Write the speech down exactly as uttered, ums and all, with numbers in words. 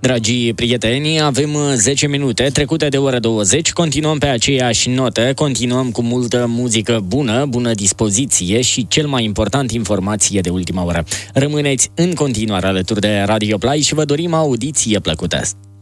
Dragii prieteni, avem zece minute trecute de ora douăzeci, continuăm pe aceeași notă, continuăm cu multă muzică bună, bună dispoziție și, cel mai important, informație de ultima oră. Rămâneți în continuare alături de Radio Play și vă dorim audiție plăcută.